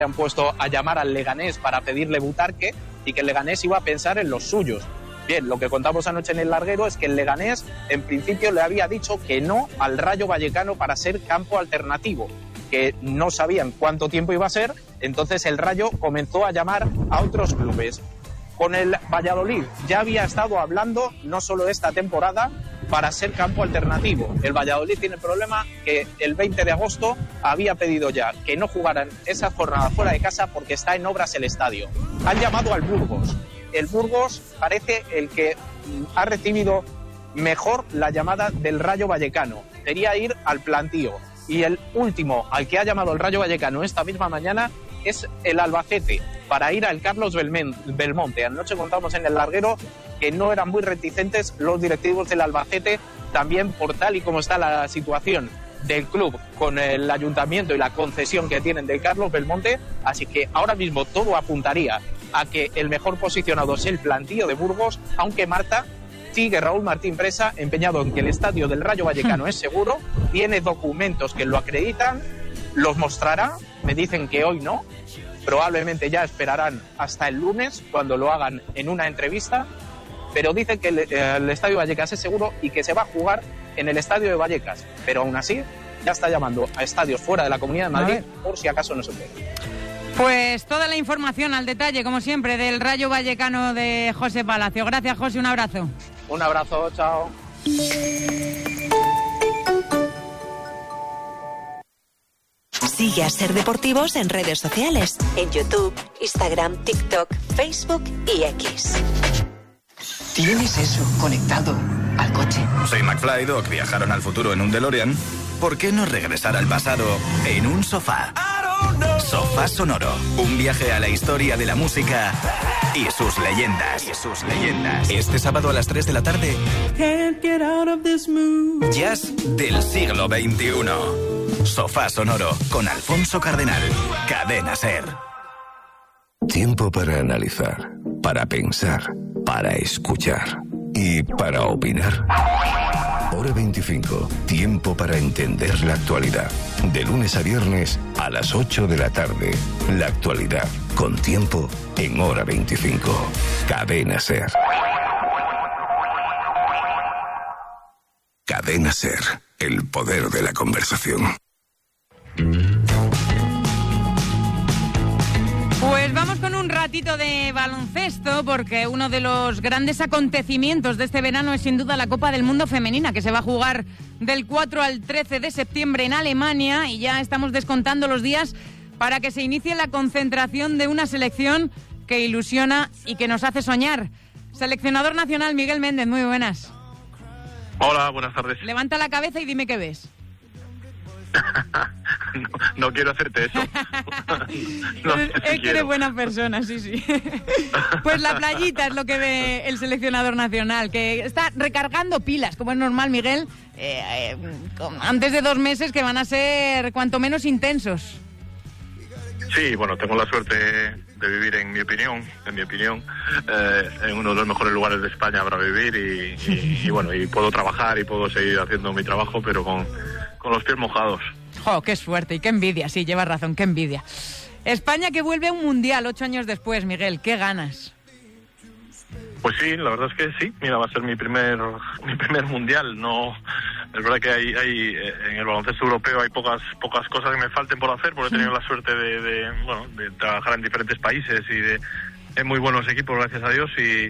han puesto a llamar al Leganés para pedirle Butarque y que el Leganés iba a pensar en los suyos. Bien, lo que contamos anoche en el larguero es que el Leganés en principio le había dicho que no al Rayo Vallecano para ser campo alternativo, que no sabían cuánto tiempo iba a ser, entonces el Rayo comenzó a llamar a otros clubes. Con el Valladolid ya había estado hablando, no solo esta temporada, para ser campo alternativo. El Valladolid tiene el problema que el 20 de agosto había pedido ya que no jugaran esa jornada fuera de casa porque está en obras el estadio. Han llamado al Burgos. El Burgos parece el que ha recibido mejor la llamada del Rayo Vallecano. Quería ir al plantío. Y el último al que ha llamado el Rayo Vallecano esta misma mañana es el Albacete, para ir al Carlos Belmonte. Anoche contamos en el larguero que no eran muy reticentes los directivos del Albacete, también por tal y como está la situación del club con el ayuntamiento y la concesión que tienen del Carlos Belmonte, así que ahora mismo todo apuntaría a que el mejor posicionado es el plantío de Burgos, aunque Marta sigue Raúl Martín Presa empeñado en que el estadio del Rayo Vallecano es seguro, tiene documentos que lo acreditan, los mostrará, me dicen que hoy no, probablemente ya esperarán hasta el lunes cuando lo hagan en una entrevista, pero dicen que el estadio Vallecas es seguro y que se va a jugar en el estadio de Vallecas, pero aún así ya está llamando a estadios fuera de la Comunidad de Madrid por si acaso no se puede. Pues toda la información al detalle, como siempre, del Rayo Vallecano de José Palacio. Gracias, José, un abrazo. Un abrazo, chao. Sigue a Ser Deportivos en redes sociales, en YouTube, Instagram, TikTok, Facebook y X. ¿Tienes eso conectado al coche? Si McFly y Doc viajaron al futuro en un DeLorean, ¿por qué no regresar al pasado en un sofá? Sofá Sonoro, un viaje a la historia de la música y sus leyendas. Este sábado a las 3 de la tarde, jazz del siglo XXI. Sofá Sonoro con Alfonso Cardenal. Cadena SER. Tiempo para analizar, para pensar, para escuchar y para opinar. Hora 25. Tiempo para entender la actualidad. De lunes a viernes a las 8 de la tarde. La actualidad con tiempo en Hora 25. Cadena SER. Cadena SER. El poder de la conversación. Pues vamos con un ratito de baloncesto, porque uno de los grandes acontecimientos de este verano es sin duda la Copa del Mundo Femenina, que se va a jugar del 4 al 13 de septiembre en Alemania, y ya estamos descontando los días para que se inicie la concentración de una selección que ilusiona y que nos hace soñar. Seleccionador nacional Miguel Méndez, muy buenas. Hola, buenas tardes. Levanta la cabeza y dime qué ves. No quiero hacerte eso. No sé si es que eres buena persona, sí. Pues la playita es lo que ve el seleccionador nacional, que está recargando pilas, como es normal, Miguel, antes de 2 meses que van a ser cuanto menos intensos. Sí, bueno, tengo la suerte de vivir, en mi opinión, en uno de los mejores lugares de España para vivir y bueno, y puedo trabajar y puedo seguir haciendo mi trabajo, pero con los pies mojados. ¡Jo, qué suerte! Y qué envidia, sí, llevas razón, qué envidia. España que vuelve a un mundial 8 años después, Miguel, qué ganas. Pues sí, la verdad es que sí. Mira, va a ser mi primer mundial. No, es verdad que hay en el baloncesto europeo hay pocas cosas que me falten por hacer, porque he tenido la suerte de trabajar en diferentes países y en muy buenos equipos, gracias a Dios,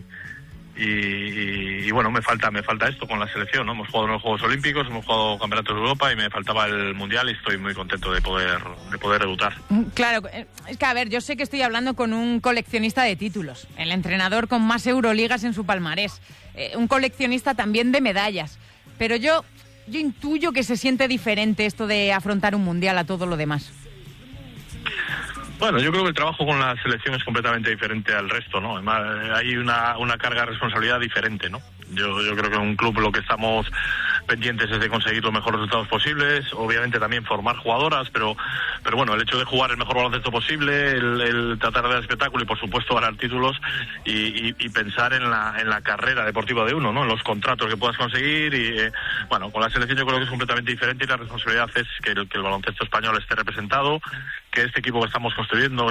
y bueno, me falta esto con la selección, ¿no? Hemos jugado en los Juegos Olímpicos, hemos jugado Campeonatos de Europa y me faltaba el Mundial, y estoy muy contento de poder debutar. Claro, es que a ver, yo sé que estoy hablando con un coleccionista de títulos, el entrenador con más Euroligas en su palmarés, un coleccionista también de medallas, pero yo intuyo que se siente diferente esto de afrontar un Mundial a todo lo demás. Bueno, yo creo que el trabajo con la selección es completamente diferente al resto, ¿no? Además, hay una carga de responsabilidad diferente, ¿no? Yo creo que en un club lo que estamos pendientes es de conseguir los mejores resultados posibles, obviamente también formar jugadoras, pero bueno, el hecho de jugar el mejor baloncesto posible, el tratar de dar espectáculo y por supuesto ganar títulos y pensar en la carrera deportiva de uno, ¿no? En los contratos que puedas conseguir y bueno, con la selección yo creo que es completamente diferente y la responsabilidad es que el baloncesto español esté representado, que este equipo que estamos construyendo